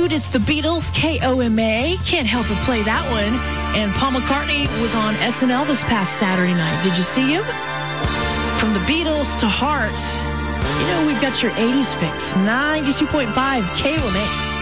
Dude, it's the Beatles, KOMA. Can't help but play that one. And Paul McCartney was on SNL this past Saturday night. Did you see him? From the Beatles to Hearts. You know, we've got your 80s fix. 92.5 KOMA.